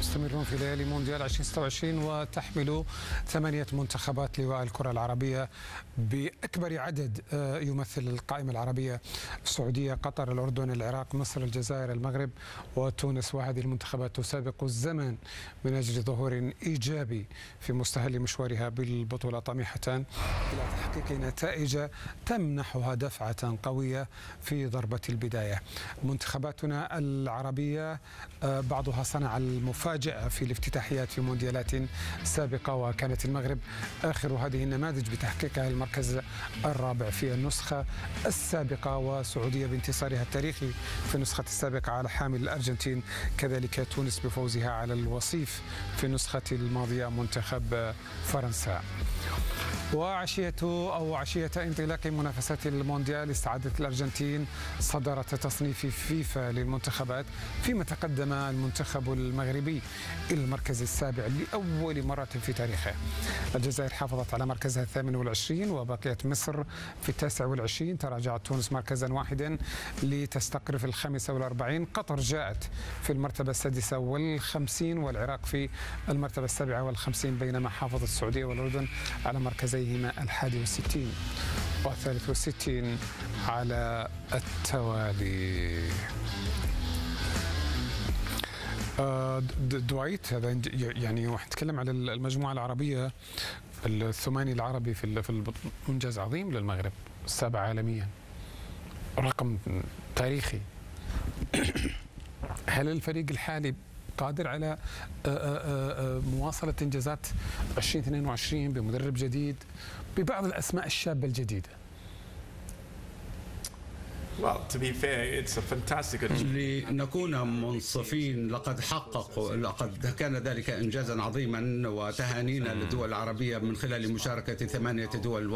مستمرون في ليالي مونديال 2026 وتحمل 8 منتخبات لواء الكرة العربية بأكبر عدد يمثل القائمة العربية: السعودية، قطر، الأردن، العراق، مصر، الجزائر، المغرب وتونس. وهذه المنتخبات تسابق الزمن من أجل ظهور إيجابي في مستهل مشوارها بالبطولة، طامحة إلى تحقيق نتائج تمنحها دفعة قوية في ضربة البداية. منتخباتنا العربية بعضها صنع المفاجأة في الافتتاحيات في مونديالات سابقة، وكانت المغرب آخر هذه النماذج بتحقيقها المركز الرابع في النسخة السابقة، وسعودية بانتصارها التاريخي في النسخة السابقة على حامل الأرجنتين، كذلك تونس بفوزها على الوصيف في النسخة الماضية منتخب فرنسا. وعشية انطلاق منافسات المونديال استعادت الأرجنتين صدارة تصنيف فيفا للمنتخبات، فيما تقدم المنتخب المغربي إلى المركز السابع لأول مرة في تاريخه. الجزائر حافظت على مركزها 28 وبقيت مصر في 29. تراجعت تونس مركزا واحدا لتستقر في 45. قطر جاءت في المرتبة 56 والعراق في المرتبة 57، بينما حافظت السعودية والأردن على مركزيهما 61 و63 على التوالي. دعيت هذا يعني نتكلم على المجموعة العربية، الثماني العربي في إنجاز عظيم للمغرب، السابع عالميا، رقم تاريخي. هل الفريق الحالي قادر على مواصلة إنجازات 2022 بمدرب جديد ببعض الأسماء الشابة الجديدة؟ لنكون منصفين، لقد كان ذلك إنجازا عظيما، وتهانينا للدول العربية من خلال مشاركة 8 دول